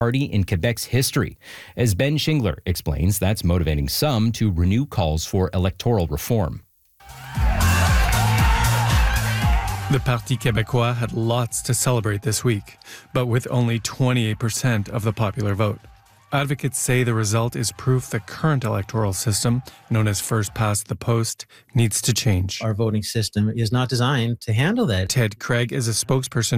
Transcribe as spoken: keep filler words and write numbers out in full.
party in Quebec's history. As Ben Shingler explains, that's motivating some to renew calls for electoral reform. The Parti Québécois had lots to celebrate this week, but with only twenty-eight percent of the popular vote. Advocates say the result is proof the current electoral system, known as first past the post, needs to change. Our voting system is not designed to handle that. Ted Craig is a spokesperson